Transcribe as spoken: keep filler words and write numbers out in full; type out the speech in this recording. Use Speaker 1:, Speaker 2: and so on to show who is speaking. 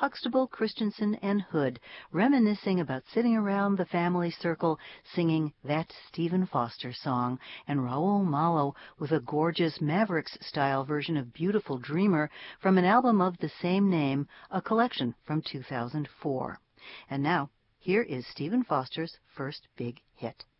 Speaker 1: Huxtable, Christensen, and Hood, reminiscing about sitting around the family circle singing That Stephen Foster Song, and Raul Malo with a gorgeous Mavericks-style version of Beautiful Dreamer from an album of the same name, a collection from two thousand four. And now, here is Stephen Foster's first big hit.